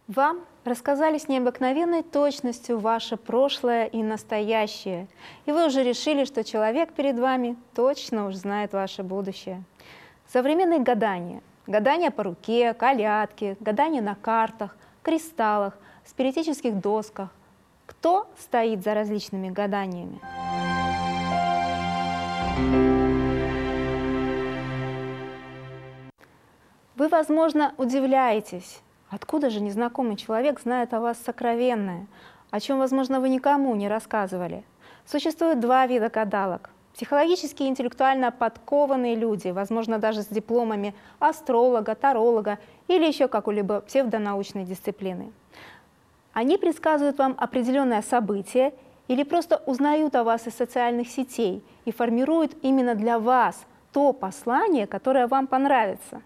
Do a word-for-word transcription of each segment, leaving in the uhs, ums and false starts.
Вам рассказали с необыкновенной точностью ваше прошлое и настоящее, и вы уже решили, что человек перед вами точно уж знает ваше будущее. Современные гадания, гадания по руке, колядки, гадания на картах, кристаллах, спиритических досках. Кто стоит за различными гаданиями? Вы, возможно, удивляетесь, откуда же незнакомый человек знает о вас сокровенное, о чем, возможно, вы никому не рассказывали. Существует два вида гадалок. Психологически и интеллектуально подкованные люди, возможно, даже с дипломами астролога, таролога или еще какой-либо псевдонаучной дисциплины. Они предсказывают вам определенное событие или просто узнают о вас из социальных сетей и формируют именно для вас то послание, которое вам понравится.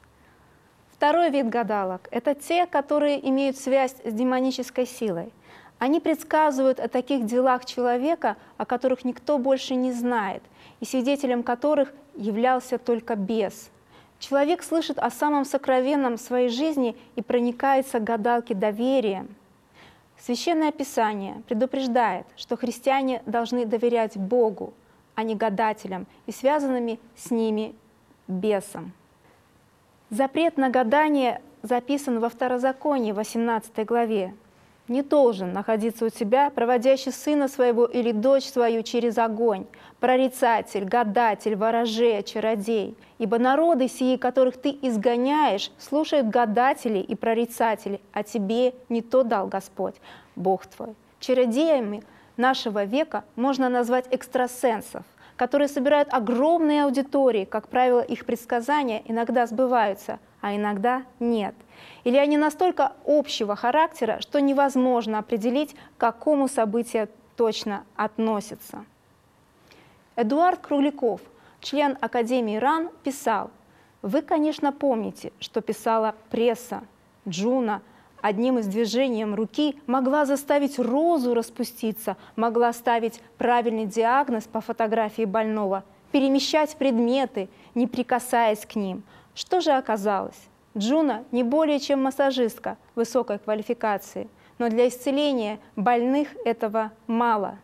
Второй вид гадалок – это те, которые имеют связь с демонической силой. Они предсказывают о таких делах человека, о которых никто больше не знает, и свидетелем которых являлся только бес. Человек слышит о самом сокровенном в своей жизни и проникается к гадалке доверием. Священное Писание предупреждает, что христиане должны доверять Богу, а не гадателям и связанными с ними бесам. Запрет на гадание записан во Второзаконии, восемнадцатой главе. «Не должен находиться у тебя проводящий сына своего или дочь свою через огонь, прорицатель, гадатель, ворожея, чародей. Ибо народы сии, которых ты изгоняешь, слушают гадателей и прорицателей, а тебе не то дал Господь, Бог твой». Чародеями нашего века можно назвать экстрасенсов, которые собирают огромные аудитории. Как правило, их предсказания иногда сбываются, а иногда нет. Или они настолько общего характера, что невозможно определить, к какому событию точно относятся. Эдуард Кругляков, член Академии РАН, писал: «Вы, конечно, помните, что писала пресса. Джуна одним из движением руки могла заставить розу распуститься, могла ставить правильный диагноз по фотографии больного, перемещать предметы, не прикасаясь к ним. Что же оказалось? Джуна не более чем массажистка высокой квалификации, но для исцеления больных этого мало».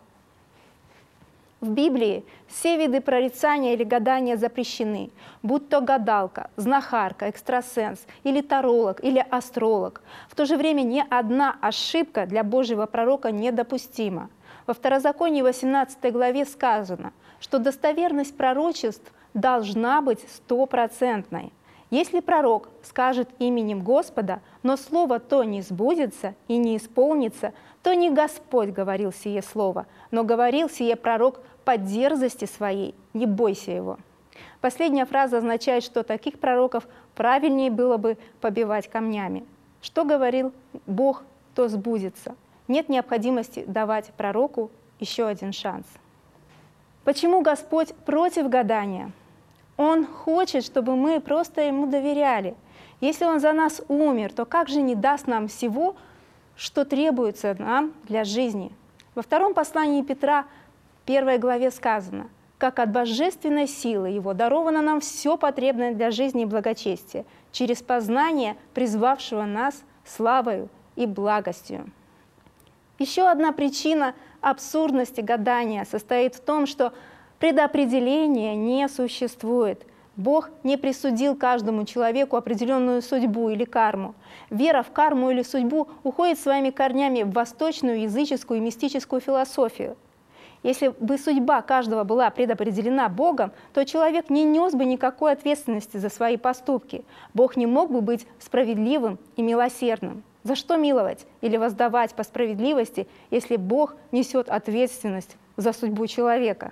В Библии все виды прорицания или гадания запрещены, будь то гадалка, знахарка, экстрасенс, или таролог, или астролог. В то же время ни одна ошибка для Божьего пророка недопустима. Во Второзаконии восемнадцатой главе сказано, что достоверность пророчеств должна быть стопроцентной. Если пророк скажет именем Господа, но слово то не сбудется и не исполнится, то не Господь говорил сие слово, но говорил сие пророк по дерзости своей, не бойся его. Последняя фраза означает, что таких пророков правильнее было бы побивать камнями. Что говорил Бог, то сбудется. Нет необходимости давать пророку еще один шанс. Почему Господь против гадания? Он хочет, чтобы мы просто Ему доверяли. Если Он за нас умер, то как же не даст нам всего, что требуется нам для жизни? Во втором послании Петра, первой главе сказано: «Как от божественной силы Его даровано нам все потребное для жизни и благочестия, через познание призвавшего нас славою и благостью». Еще одна причина абсурдности гадания состоит в том, что предопределения не существует. Бог не присудил каждому человеку определенную судьбу или карму. Вера в карму или судьбу уходит своими корнями в восточную языческую и мистическую философию. Если бы судьба каждого была предопределена Богом, то человек не нес бы никакой ответственности за свои поступки. Бог не мог бы быть справедливым и милосердным. За что миловать или воздавать по справедливости, если Бог несет ответственность за судьбу человека?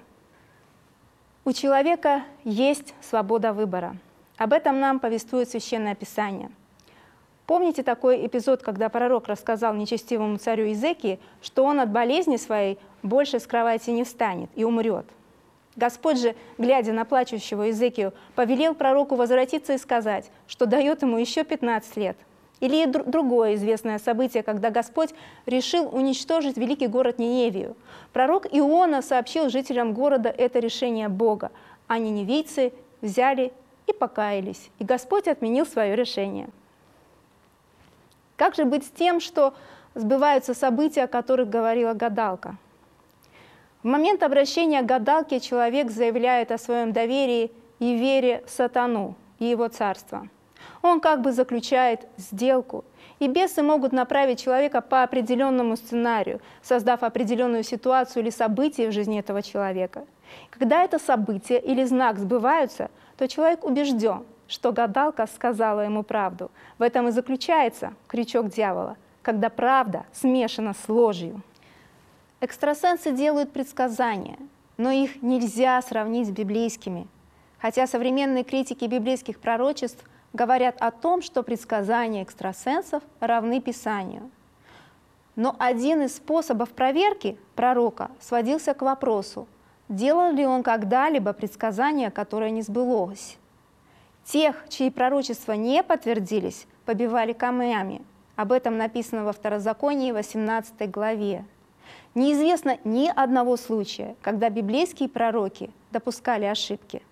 У человека есть свобода выбора. Об этом нам повествует Священное Писание. Помните такой эпизод, когда пророк рассказал нечестивому царю Иезекии, что он от болезни своей больше с кровати не встанет и умрет? Господь же, глядя на плачущего Иезекию, повелел пророку возвратиться и сказать, что дает ему еще пятнадцать лет. Или другое известное событие, когда Господь решил уничтожить великий город Ниневию. Пророк Иона сообщил жителям города это решение Бога, а ниневийцы взяли и покаялись, и Господь отменил свое решение. Как же быть с тем, что сбываются события, о которых говорила гадалка? В момент обращения к гадалке человек заявляет о своем доверии и вере в сатану и его царство. Он как бы заключает сделку, и бесы могут направить человека по определенному сценарию, создав определенную ситуацию или событие в жизни этого человека. Когда это событие или знак сбываются, то человек убежден, что гадалка сказала ему правду. В этом и заключается крючок дьявола, когда правда смешана с ложью. Экстрасенсы делают предсказания, но их нельзя сравнить с библейскими, хотя современные критики библейских пророчеств говорят о том, что предсказания экстрасенсов равны Писанию. Но один из способов проверки пророка сводился к вопросу, делал ли он когда-либо предсказание, которое не сбылось. Тех, чьи пророчества не подтвердились, побивали камнями. Об этом написано во Второзаконии, восемнадцатой главе. Неизвестно ни одного случая, когда библейские пророки допускали ошибки.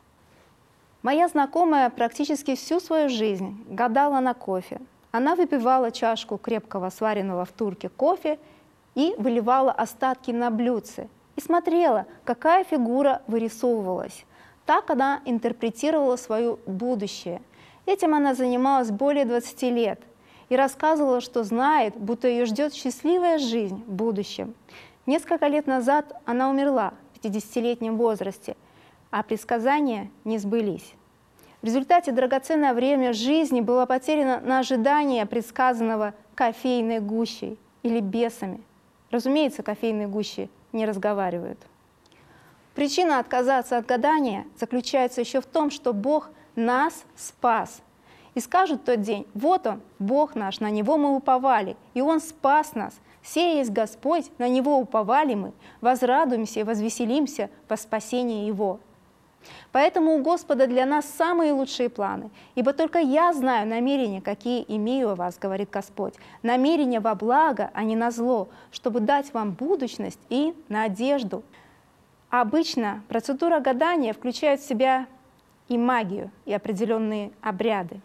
Моя знакомая практически всю свою жизнь гадала на кофе. Она выпивала чашку крепкого сваренного в турке кофе и выливала остатки на блюдце. И смотрела, какая фигура вырисовывалась. Так она интерпретировала свое будущее. Этим она занималась более двадцати лет и рассказывала, что знает, будто ее ждет счастливая жизнь в будущем. Несколько лет назад она умерла в пятидесятилетнем возрасте, а предсказания не сбылись. В результате драгоценное время жизни было потеряно на ожидание предсказанного кофейной гущей или бесами. Разумеется, кофейные гущи не разговаривают. Причина отказаться от гадания заключается еще в том, что Бог нас спас. И скажут в тот день: вот Он, Бог наш, на Него мы уповали, и Он спас нас. Сей есть Господь, на Него уповали мы, возрадуемся и возвеселимся во спасении Его. Поэтому у Господа для нас самые лучшие планы, ибо только я знаю намерения, какие имею о вас, говорит Господь, намерения во благо, а не на зло, чтобы дать вам будущность и надежду. Обычно процедура гадания включает в себя и магию, и определенные обряды.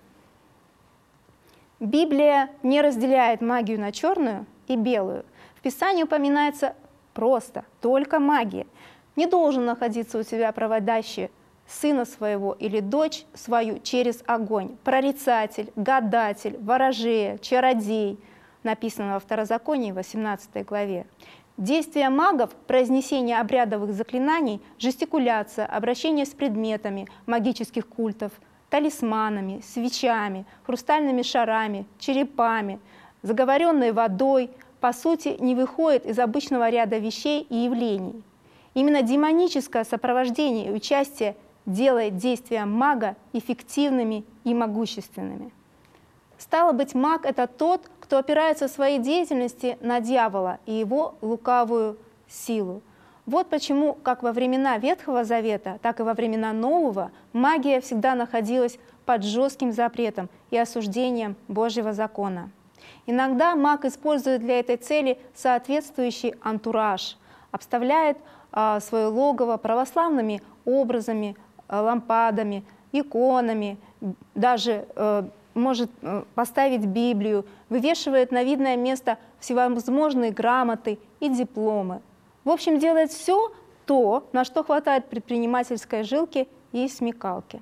Библия не разделяет магию на черную и белую. В Писании упоминается просто только магия. Не должен находиться у тебя проводящий сына своего или дочь свою через огонь, прорицатель, гадатель, ворожея, чародей, написано во Второзаконии, восемнадцатой главе. Действия магов, произнесение обрядовых заклинаний, жестикуляция, обращение с предметами магических культов, талисманами, свечами, хрустальными шарами, черепами, заговоренной водой, по сути, не выходит из обычного ряда вещей и явлений. Именно демоническое сопровождение и участие делает действия мага эффективными и могущественными. Стало быть, маг — это тот, кто опирается в своей деятельности на дьявола и его лукавую силу. Вот почему как во времена Ветхого Завета, так и во времена Нового магия всегда находилась под жестким запретом и осуждением Божьего закона. Иногда маг использует для этой цели соответствующий антураж, обставляет а, свое логово православными образами, а, лампадами, иконами, даже а, может поставить Библию, вывешивает на видное место всевозможные грамоты и дипломы. В общем, делает все то, на что хватает предпринимательской жилки и смекалки.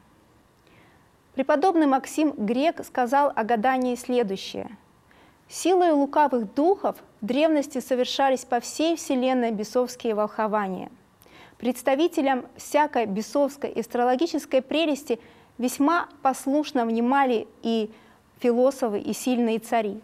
Преподобный Максим Грек сказал о гадании следующее. «Силой лукавых духов в древности совершались по всей вселенной бесовские волхования. Представителям всякой бесовской астрологической прелести весьма послушно внимали и философы, и сильные цари.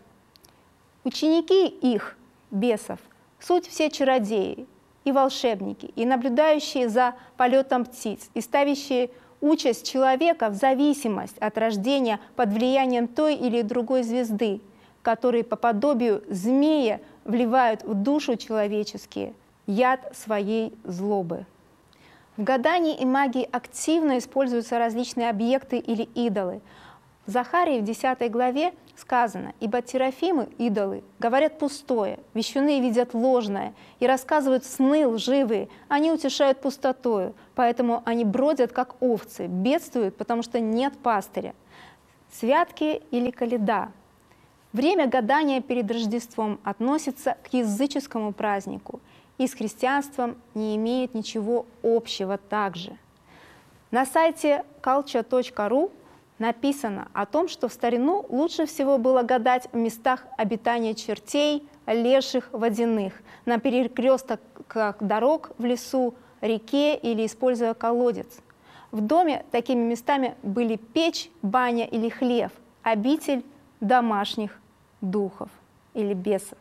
Ученики их, бесов, суть все чародеи и волшебники, и наблюдающие за полетом птиц, и ставящие участь человека в зависимость от рождения под влиянием той или другой звезды, которые по подобию змея вливают в душу человеческие яд своей злобы». В гадании и магии активно используются различные объекты или идолы. В Захарии в десятой главе сказано: «Ибо терафимы, идолы, говорят пустое, вещуны видят ложное и рассказывают сны лживые, они утешают пустотою, поэтому они бродят, как овцы, бедствуют, потому что нет пастыря». Святки или коляда. Время гадания перед Рождеством относится к языческому празднику и с христианством не имеет ничего общего также. На сайте culture точка ру написано о том, что в старину лучше всего было гадать в местах обитания чертей, леших, водяных, на перекрестках дорог в лесу, реке или используя колодец. В доме такими местами были печь, баня или хлев, обитель домашних духов или бесов.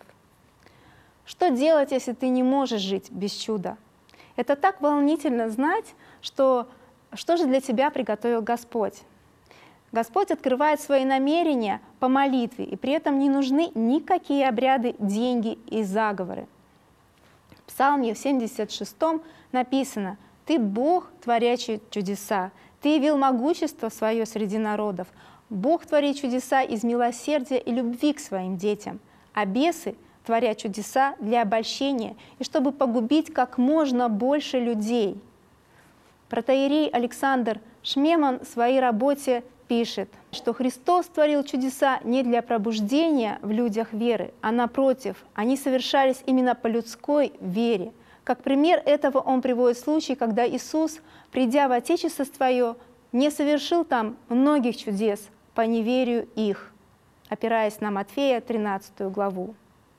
Что делать, если ты не можешь жить без чуда? Это так волнительно знать, что что же для тебя приготовил Господь. Господь открывает свои намерения по молитве, и при этом не нужны никакие обряды, деньги и заговоры. В Псалме семьдесят шестом написано: «Ты Бог, творящий чудеса, Ты явил могущество свое среди народов. Бог творит чудеса из милосердия и любви к своим детям, а бесы творят чудеса для обольщения и чтобы погубить как можно больше людей». Протоиерей Александр Шмеман в своей работе пишет, что Христос творил чудеса не для пробуждения в людях веры, а напротив, они совершались именно по людской вере. Как пример этого он приводит случай, когда Иисус, придя в Отечество свое, не совершил там многих чудес по неверию их, опираясь на Матфея тринадцатую главу.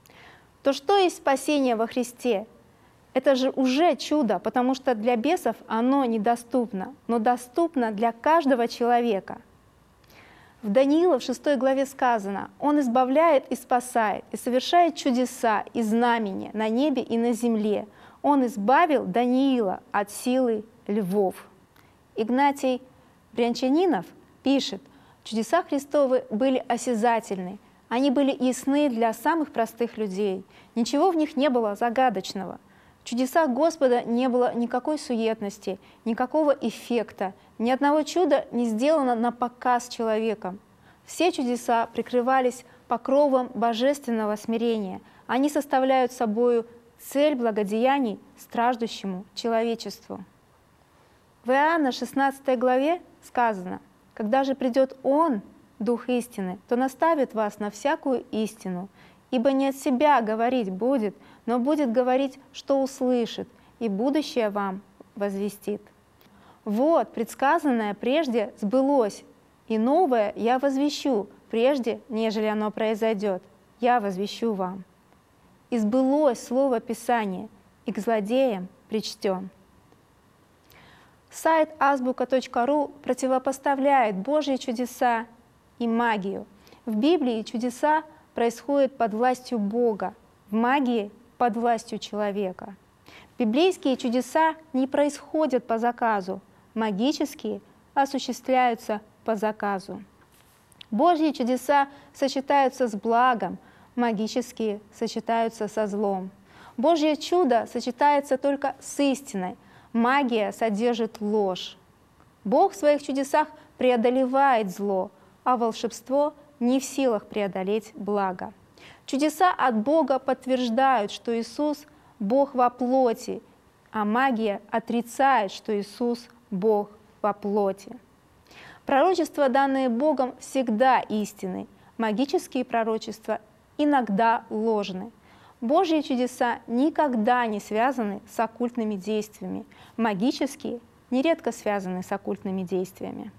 То что есть спасение во Христе? Это же уже чудо, потому что для бесов оно недоступно, но доступно для каждого человека. В Даниила в шестой главе сказано: «Он избавляет и спасает, и совершает чудеса и знамения на небе и на земле. Он избавил Даниила от силы львов». Игнатий Брянчанинов пишет: «Чудеса Христовы были осязательны, они были ясны для самых простых людей, ничего в них не было загадочного. В чудесах Господа не было никакой суетности, никакого эффекта, ни одного чуда не сделано на показ человеком. Все чудеса прикрывались покровом божественного смирения, они составляют собою цель благодеяний страждущему человечеству». В Иоанна шестнадцатой главе сказано: «Когда же придет Он, Дух истины, то наставит вас на всякую истину, ибо не от себя говорить будет, но будет говорить, что услышит, и будущее вам возвестит». Вот, предсказанное прежде сбылось, и новое я возвещу, прежде, нежели оно произойдет, я возвещу вам. И сбылось слово Писания, и к злодеям причтем. Сайт азбука точка ру противопоставляет Божьи чудеса и магию. В Библии чудеса происходят под властью Бога, в магии — под властью человека. Библейские чудеса не происходят по заказу, магические осуществляются по заказу. Божьи чудеса сочетаются с благом, магические сочетаются со злом. Божье чудо сочетается только с истиной, магия содержит ложь. Бог в своих чудесах преодолевает зло, а волшебство не в силах преодолеть благо. Чудеса от Бога подтверждают, что Иисус — Бог во плоти, а магия отрицает, что Иисус — Бог во плоти. Пророчества, данные Богом, всегда истинны, магические пророчества иногда ложны. Божьи чудеса никогда не связаны с оккультными действиями, магические нередко связаны с оккультными действиями.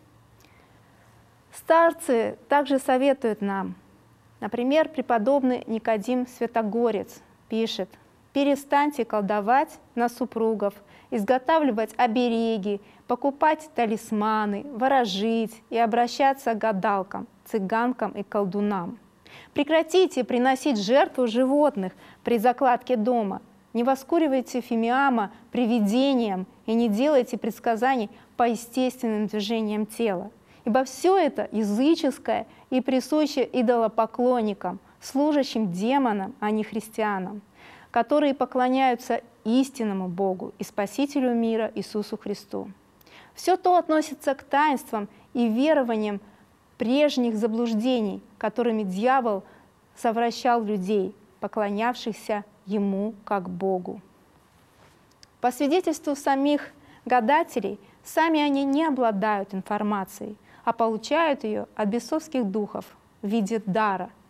Старцы также советуют нам, например, преподобный Никодим Святогорец пишет: «Перестаньте колдовать на супругов, изготавливать обереги, покупать талисманы, ворожить и обращаться к гадалкам, цыганкам и колдунам. Прекратите приносить жертву животных при закладке дома, не воскуривайте фимиама привидениям и не делайте предсказаний по естественным движениям тела. Ибо все это языческое и присуще идолопоклонникам, служащим демонам, а не христианам, которые поклоняются истинному Богу и Спасителю мира Иисусу Христу. Все то относится к таинствам и верованиям прежних заблуждений, которыми дьявол совращал людей, поклонявшихся Ему как Богу». По свидетельству самих гадателей, сами они не обладают информацией, а получают ее от бесовских духов в виде дара,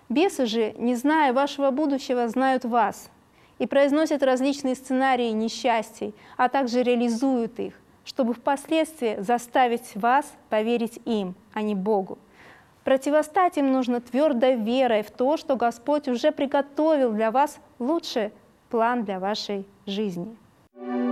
Бесы же, не зная вашего будущего, знают вас и произносят различные сценарии несчастий, а также реализуют их, чтобы впоследствии заставить вас поверить им, а не Богу. Противостать им нужно твердой верой в то, что Господь уже приготовил для вас лучший план для вашей жизни.